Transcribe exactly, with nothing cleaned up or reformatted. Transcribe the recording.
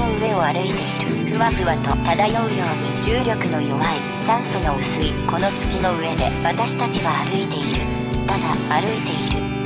の上を歩いている。ふわふわと漂うように重力の弱い、酸素の薄いこの月の上で私たちは歩いている。ただ歩いている。